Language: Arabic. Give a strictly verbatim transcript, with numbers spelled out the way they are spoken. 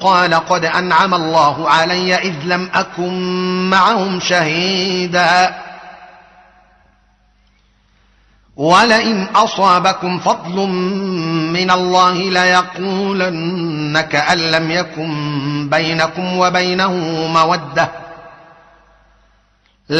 قال قد أنعم الله علي إذ لم أكن معهم شهيدا ولئن أصابكم فضل من الله ليقولن كأن لم يكن بينكم وبينه مودة